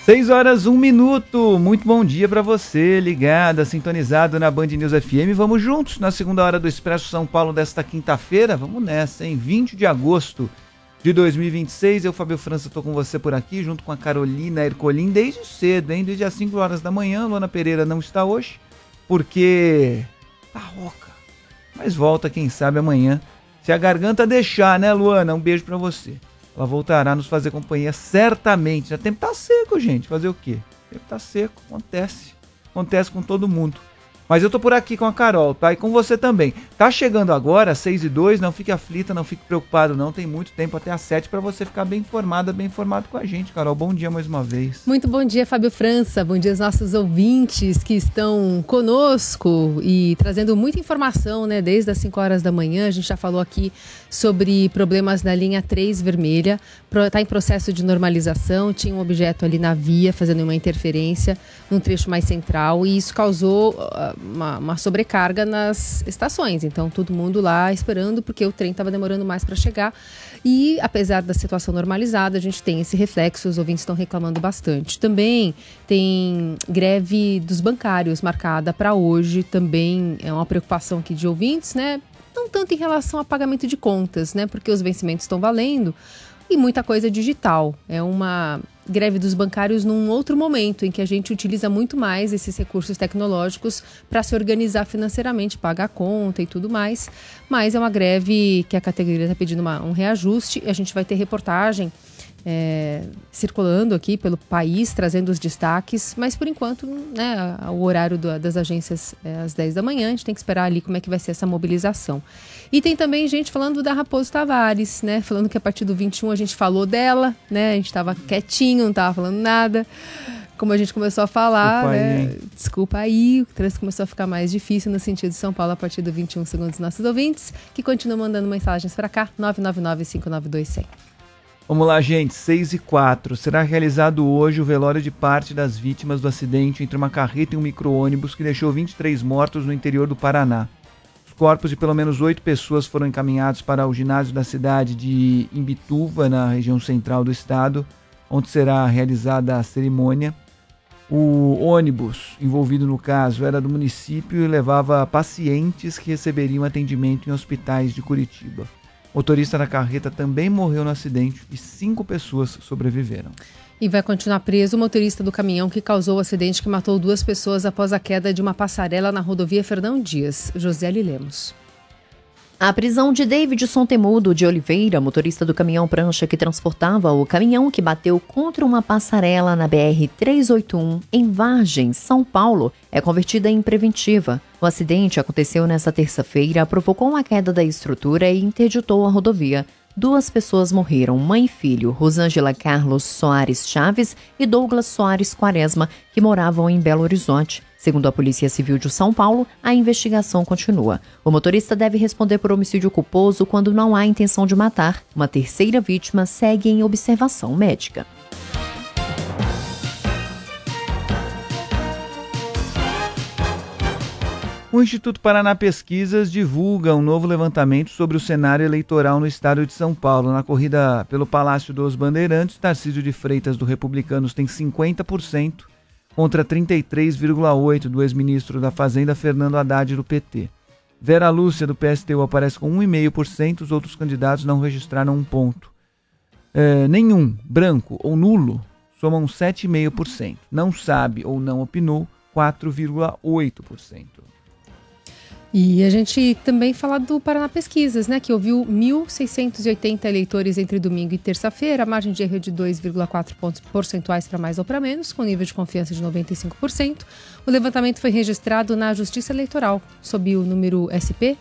6 horas, 1 minuto. Muito bom dia para você, ligada, sintonizado na Band News FM. Vamos juntos na segunda hora do Expresso São Paulo desta quinta-feira. Vamos nessa, hein? 20 de agosto de 2026. Eu, Fábio França, tô com você por aqui, junto com a Carolina Ercolim, desde cedo, hein? Desde as 5 horas da manhã. Luana Pereira não está hoje, porque tá rouca. Mas volta, quem sabe, amanhã. Se a garganta deixar, né, Luana? Um beijo para você. Ela voltará a nos fazer companhia certamente. O tempo tá seco, gente. Fazer o quê? O tempo tá seco. Acontece com todo mundo. Mas eu tô por aqui com a Carol, tá? E com você também. Tá chegando agora, 6h02. Não fique aflita, não fique preocupado, não. Tem muito tempo até às 7 para você ficar bem informada, bem informado com a gente. Carol, bom dia mais uma vez. Muito bom dia, Fábio França. Bom dia aos nossos ouvintes que estão conosco e trazendo muita informação, né? Desde as 5 horas da manhã. A gente já falou aqui sobre problemas na linha 3 vermelha. Está em processo de normalização. Tinha um objeto ali na via fazendo uma interferência num trecho mais central e isso causou uma sobrecarga nas estações. Então, todo mundo lá esperando porque o trem estava demorando mais para chegar. E, apesar da situação normalizada, a gente tem esse reflexo. Os ouvintes estão reclamando bastante. Também tem greve dos bancários marcada para hoje. Também é uma preocupação aqui de ouvintes, né? Não tanto em relação a pagamento de contas, né? Porque os vencimentos estão valendo. E muita coisa digital. É uma greve dos bancários num outro momento em que a gente utiliza muito mais esses recursos tecnológicos para se organizar financeiramente, pagar a conta e tudo mais. Mas é uma greve que a categoria está pedindo um reajuste e a gente vai ter reportagem circulando aqui pelo país, trazendo os destaques, mas por enquanto, né, o horário das agências é às 10 da manhã, a gente tem que esperar ali como é que vai ser essa mobilização. E tem também gente falando da Raposo Tavares, né, falando que a partir do 21 a gente falou dela, né, a gente estava quietinho, não estava falando nada. Como a gente começou a falar, desculpa aí, o trânsito começou a ficar mais difícil no sentido de São Paulo a partir do 21, segundo os nossos ouvintes, que continuam mandando mensagens para cá, 999-592-100. Vamos lá, gente, 6h04. Será realizado hoje o velório de parte das vítimas do acidente entre uma carreta e um micro-ônibus que deixou 23 mortos no interior do Paraná. Os corpos de pelo menos 8 pessoas foram encaminhados para o ginásio da cidade de Imbituva, na região central do estado, onde será realizada a cerimônia. O ônibus envolvido no caso era do município e levava pacientes que receberiam atendimento em hospitais de Curitiba. O motorista da carreta também morreu no acidente e 5 pessoas sobreviveram. E vai continuar preso o motorista do caminhão que causou o acidente que matou 2 pessoas após a queda de uma passarela na rodovia Fernão Dias. Josiele Lemos. A prisão de Davidson Temudo de Oliveira, motorista do caminhão prancha que transportava o caminhão que bateu contra uma passarela na BR-381 em Vargens, São Paulo, é convertida em preventiva. O acidente aconteceu nesta terça-feira, provocou uma queda da estrutura e interditou a rodovia. 2 pessoas morreram, mãe e filho, Rosângela Carlos Soares Chaves e Douglas Soares Quaresma, que moravam em Belo Horizonte. Segundo a Polícia Civil de São Paulo, a investigação continua. O motorista deve responder por homicídio culposo quando não há intenção de matar. Uma terceira vítima segue em observação médica. O Instituto Paraná Pesquisas divulga um novo levantamento sobre o cenário eleitoral no estado de São Paulo. Na corrida pelo Palácio dos Bandeirantes, Tarcísio de Freitas, do Republicanos, tem 50%, contra 33,8% do ex-ministro da Fazenda, Fernando Haddad, do PT. Vera Lúcia, do PSTU, aparece com 1,5%, os outros candidatos não registraram um ponto. Nenhum, branco ou nulo, somam 7,5%. Não sabe ou não opinou, 4,8%. E a gente também fala do Paraná Pesquisas, né, que ouviu 1.680 eleitores entre domingo e terça-feira, a margem de erro de 2,4 pontos percentuais para mais ou para menos, com nível de confiança de 95%. O levantamento foi registrado na Justiça Eleitoral, sob o número SP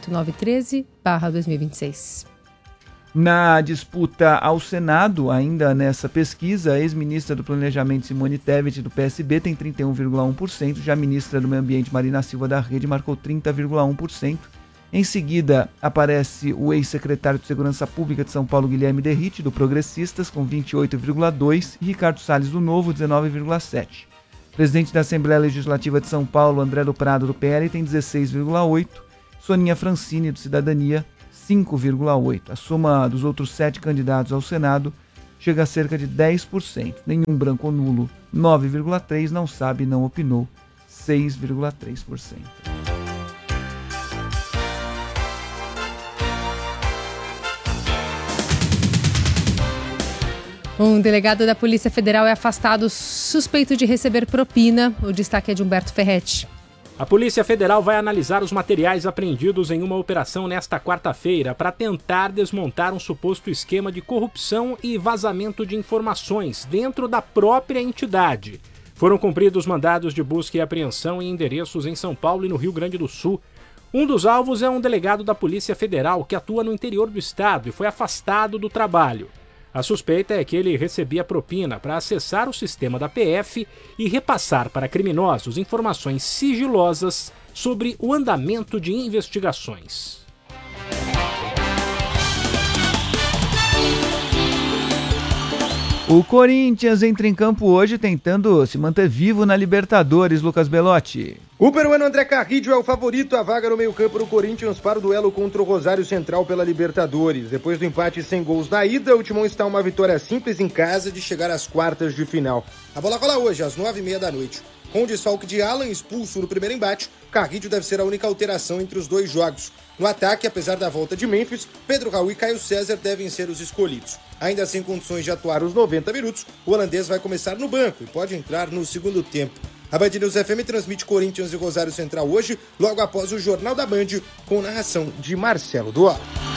08913/2026. Na disputa ao Senado, ainda nessa pesquisa, a ex-ministra do Planejamento Simone Tebet, do PSB, tem 31,1%, já a ministra do Meio Ambiente Marina Silva da Rede marcou 30,1%. Em seguida, aparece o ex-secretário de Segurança Pública de São Paulo, Guilherme Derrite, do Progressistas, com 28,2%, e Ricardo Salles, do Novo, 19,7%. Presidente da Assembleia Legislativa de São Paulo, André do Prado, do PL, tem 16,8%. Soninha Francini, do Cidadania, 5,8%. A soma dos outros 7 candidatos ao Senado chega a cerca de 10%. Nenhum branco ou nulo, 9,3%. Não sabe, não opinou, 6,3%. Um delegado da Polícia Federal é afastado suspeito de receber propina. O destaque é de Humberto Ferretti. A Polícia Federal vai analisar os materiais apreendidos em uma operação nesta quarta-feira para tentar desmontar um suposto esquema de corrupção e vazamento de informações dentro da própria entidade. Foram cumpridos mandados de busca e apreensão em endereços em São Paulo e no Rio Grande do Sul. Um dos alvos é um delegado da Polícia Federal que atua no interior do estado e foi afastado do trabalho. A suspeita é que ele recebia propina para acessar o sistema da PF e repassar para criminosos informações sigilosas sobre o andamento de investigações. O Corinthians entra em campo hoje tentando se manter vivo na Libertadores, Lucas Belotti. O peruano André Carrillo é o favorito à vaga no meio-campo do Corinthians para o duelo contra o Rosário Central pela Libertadores. Depois do empate sem gols na ida, o Timão está uma vitória simples em casa de chegar às quartas de final. A bola rola hoje, às 9h30 da noite. Com o desfalque de Alan expulso no primeiro embate, Carrillo deve ser a única alteração entre os dois jogos. No ataque, apesar da volta de Memphis, Pedro Raul e Caio César devem ser os escolhidos. Ainda sem condições de atuar os 90 minutos, o holandês vai começar no banco e pode entrar no segundo tempo. A Band News FM transmite Corinthians e Rosário Central hoje, logo após o Jornal da Band, com narração de Marcelo Duó.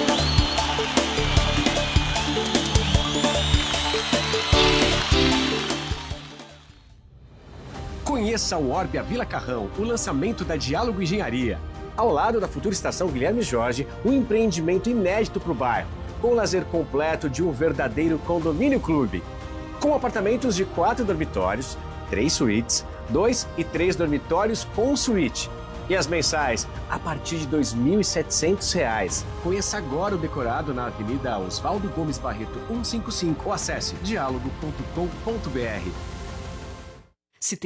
Conheça o Orbia Vila Carrão, o lançamento da Diálogo Engenharia. Ao lado da futura estação Guilherme Jorge, um empreendimento inédito para o bairro, com o lazer completo de um verdadeiro condomínio clube. Com apartamentos de 4 dormitórios, 3 suítes, 2 e 3 dormitórios com suíte. E as mensais a partir de R$ 2.700. Conheça agora o decorado na Avenida Oswaldo Gomes Barreto 155 ou acesse dialogo.com.br.